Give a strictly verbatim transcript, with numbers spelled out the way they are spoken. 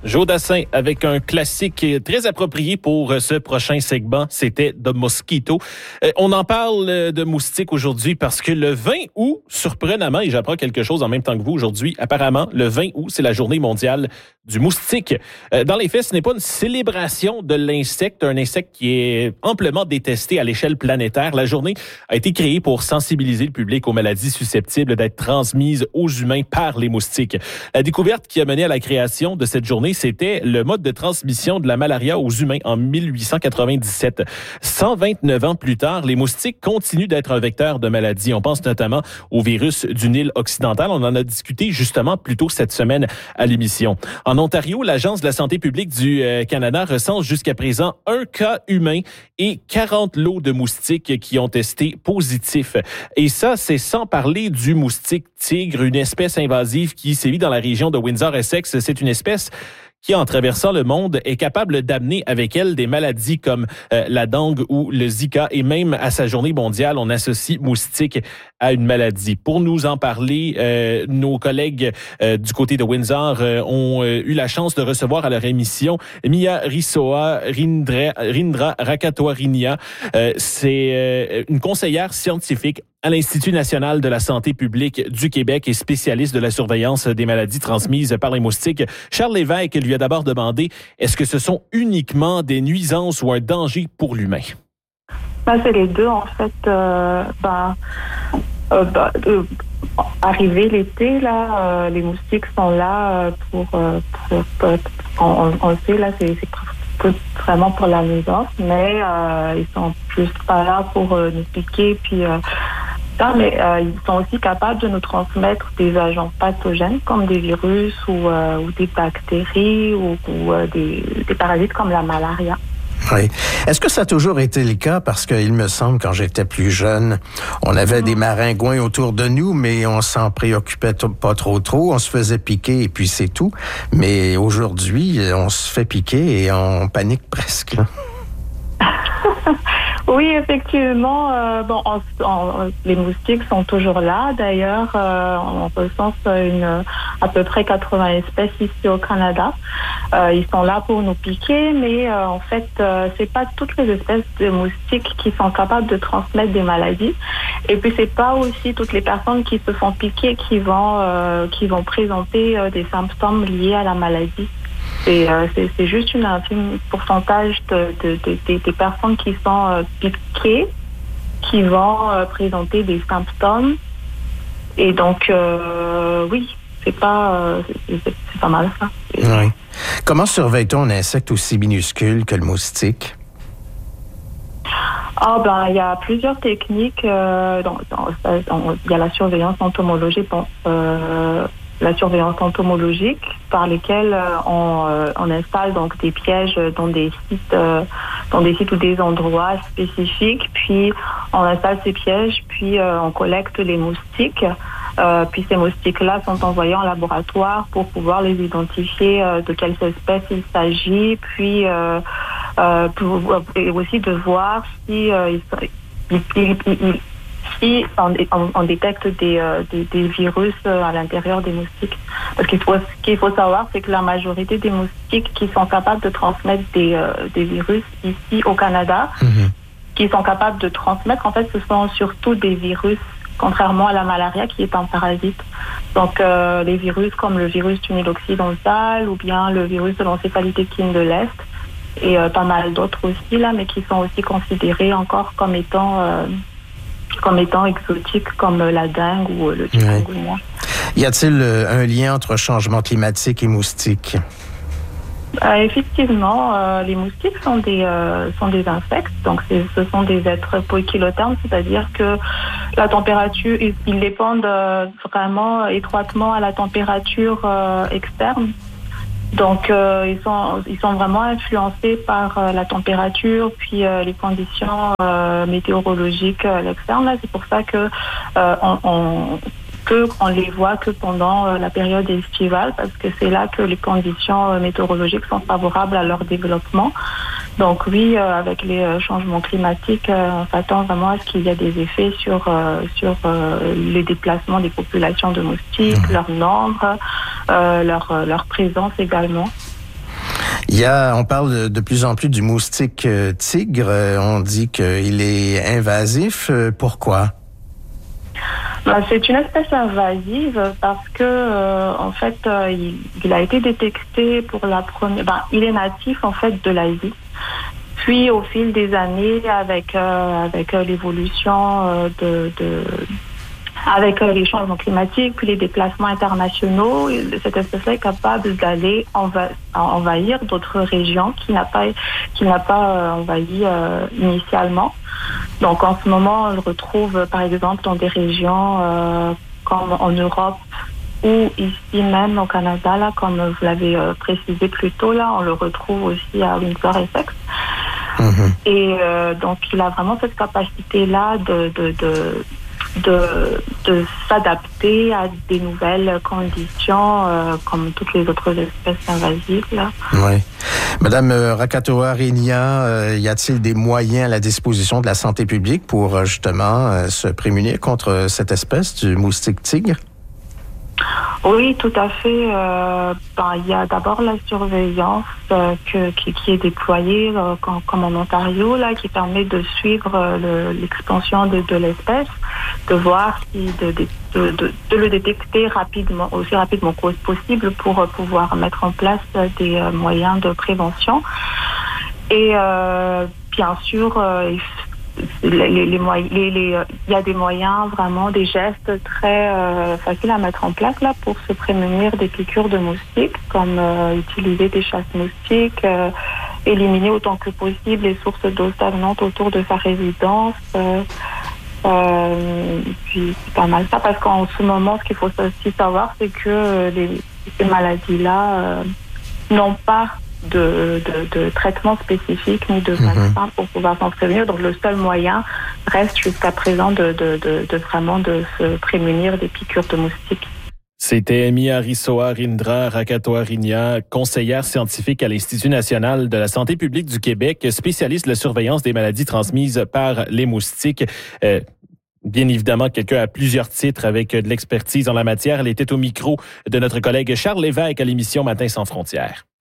Joe Dassin avec un classique très approprié pour ce prochain segment, c'était The Mosquito. Euh, on en parle de moustiques aujourd'hui parce que le vingt août, surprenamment, et j'apprends quelque chose en même temps que vous aujourd'hui, apparemment, le vingt août, c'est la journée mondiale du moustique. Euh, dans les faits, ce n'est pas une célébration de l'insecte, un insecte qui est amplement détesté à l'échelle planétaire. La journée a été créée pour sensibiliser le public aux maladies susceptibles d'être transmises aux humains par les moustiques. La découverte qui a mené à la création de cette journée, c'était le mode de transmission de la malaria aux humains en mille huit cent quatre-vingt-dix-sept. cent vingt-neuf ans plus tard, les moustiques continuent d'être un vecteur de maladie. On pense notamment au virus du Nil occidental. On en a discuté justement plus tôt cette semaine à l'émission. En Ontario, l'Agence de la santé publique du euh, Canada recense jusqu'à présent un cas humain et quarante lots de moustiques qui ont testé positif. Et ça, c'est sans parler du moustique tigre, une espèce invasive qui sévit dans la région de Windsor-Essex. C'est une espèce qui, en traversant le monde, est capable d'amener avec elle des maladies comme euh, la dengue ou le Zika. Et même à sa journée mondiale, on associe moustique à une maladie. Pour nous en parler, euh, nos collègues euh, du côté de Windsor euh, ont euh, eu la chance de recevoir à leur émission Mia Risoa Rindra, Rindra Rakatwarinia. Euh, c'est euh, une conseillère scientifique à l'Institut national de la santé publique du Québec et spécialiste de la surveillance des maladies transmises par les moustiques. Charles Lévesque lui a d'abord demandé, est-ce que ce sont uniquement des nuisances ou un danger pour l'humain? Ben, c'est les deux, en fait. Euh, ben, euh, ben, euh, arrivé l'été, là, euh, les moustiques sont là euh, pour... Euh, pour, pour on, on le sait, là, c'est, c'est vraiment pour la nuisance, mais euh, ils sont plus pas là pour euh, nous piquer, puis... Euh, Ça, mais euh, ils sont aussi capables de nous transmettre des agents pathogènes comme des virus ou, euh, ou des bactéries ou, ou euh, des, des parasites comme la malaria. Oui. Est-ce que ça a toujours été le cas? Parce qu'il me semble, quand j'étais plus jeune, on avait mmh. des maringouins autour de nous, mais on s'en préoccupait t- pas trop trop. On se faisait piquer et puis c'est tout. Mais aujourd'hui, on se fait piquer et on panique presque, là. Oui, effectivement. Euh, bon, on, on, les moustiques sont toujours là. D'ailleurs, euh, on recense une, à peu près quatre-vingts espèces ici au Canada. Euh, ils sont là pour nous piquer, mais euh, en fait, euh, c'est pas toutes les espèces de moustiques qui sont capables de transmettre des maladies. Et puis, c'est pas aussi toutes les personnes qui se font piquer qui vont euh, qui vont présenter euh, des symptômes liés à la maladie. C'est, euh, c'est, c'est juste une infime pourcentage de, de, de, de, des personnes qui sont euh, piquées qui vont euh, présenter des symptômes. Et donc, euh, oui, c'est pas, euh, c'est, c'est, c'est pas mal ça. Oui. Comment surveille-t-on un insecte aussi minuscule que le moustique? Ah ben, il y a plusieurs techniques. Euh, dans, dans, dans, il y a la surveillance entomologique. Bon, euh, la surveillance entomologique par lesquelles euh, on, euh, on installe donc des pièges dans des sites euh, dans des sites ou des endroits spécifiques, puis on installe ces pièges, puis euh, on collecte les moustiques, euh, puis ces moustiques-là sont envoyés en laboratoire pour pouvoir les identifier euh, de quelle espèce il s'agit, puis euh, euh, pour, et aussi de voir si euh, ils, ils, ils, ils si on, on, on détecte des, euh, des, des virus euh, à l'intérieur des moustiques. Parce qu'il faut, ce qu'il faut savoir, c'est que la majorité des moustiques qui sont capables de transmettre des, euh, des virus ici au Canada, mm-hmm. qui sont capables de transmettre, en fait, ce sont surtout des virus, contrairement à la malaria qui est un parasite. Donc, euh, les virus comme le virus du Nil occidental ou bien le virus de l'encéphalite équine de l'Est et euh, pas mal d'autres aussi, là, mais qui sont aussi considérés encore comme étant... Euh, comme étant exotiques comme la dengue ou le chikungunya. Oui. Y a-t-il un lien entre changement climatique et moustiques? Euh, effectivement, euh, les moustiques sont des euh, sont des insectes, donc c'est, ce sont des êtres poikilothermes, c'est-à-dire que la température, ils, ils dépendent euh, vraiment étroitement à la température euh, externe. Donc euh, ils sont ils sont vraiment influencés par euh, la température puis euh, les conditions euh, météorologiques à l'externe. Là, c'est pour ça que euh, on, on que on les voit que pendant euh, la période estivale, parce que c'est là que les conditions euh, météorologiques sont favorables à leur développement. Donc oui, euh, avec les euh, changements climatiques, euh, on s'attend vraiment à ce qu'il y ait des effets sur euh, sur euh, les déplacements des populations de moustiques, mmh. leur nombre, euh, leur leur présence également. Il y a, on parle de plus en plus du moustique tigre. On dit qu'il est invasif. Pourquoi? Ben, c'est une espèce invasive parce que, euh, en fait, euh, il, il a été détecté pour la première. Ben, il est natif en fait de l'Asie. Puis, au fil des années, avec euh, avec euh, l'évolution euh, de, de avec euh, les changements climatiques, puis les déplacements internationaux, cette espèce-là est capable d'aller enva- envahir d'autres régions qui n'a pas qui n'a pas euh, envahi euh, initialement. Donc, en ce moment, on le retrouve, par exemple, dans des régions euh, comme en Europe ou ici même au Canada, là, comme vous l'avez euh, précisé plus tôt, là, on le retrouve aussi à Windsor-Essex. Mmh. Et euh, donc, il a vraiment cette capacité-là de, de, de, de, de s'adapter à des nouvelles conditions, euh, comme toutes les autres espèces invasives, là. Oui. Madame Rakatoa-Rinia, euh, y a-t-il des moyens à la disposition de la santé publique pour justement euh, se prémunir contre cette espèce du moustique tigre? Oui, tout à fait. Euh, ben, il y a d'abord la surveillance euh, que, qui, qui est déployée, euh, comme, comme en Ontario, là, qui permet de suivre euh, le, l'expansion de, de l'espèce, de voir si de, de, de, de le détecter rapidement, aussi rapidement que possible, pour euh, pouvoir mettre en place des euh, moyens de prévention. Et euh, bien sûr, euh, Les, les, les moyens, les, les, il y a des moyens, vraiment des gestes très euh, faciles à mettre en place là pour se prémunir des piqûres de moustiques, comme euh, utiliser des chasses-moustiques, euh, éliminer autant que possible les sources d'eau stagnante autour de sa résidence. Euh, euh, puis c'est pas mal ça, parce qu'en ce moment, ce qu'il faut aussi savoir, c'est que les, ces maladies-là euh, n'ont pas De, de, de traitement spécifique ni de vaccin mmh. pour pouvoir s'en prévenir. Donc le seul moyen reste jusqu'à présent de, de, de, de vraiment de se prémunir des piqûres de moustiques. C'était Miharisoa Rindra Rakatoa-Rinia, conseillère scientifique à l'Institut national de la santé publique du Québec, spécialiste de la surveillance des maladies transmises par les moustiques. Euh, Bien évidemment, quelqu'un a plusieurs titres avec de l'expertise en la matière. Elle était au micro de notre collègue Charles Lévesque à l'émission Matin sans frontières.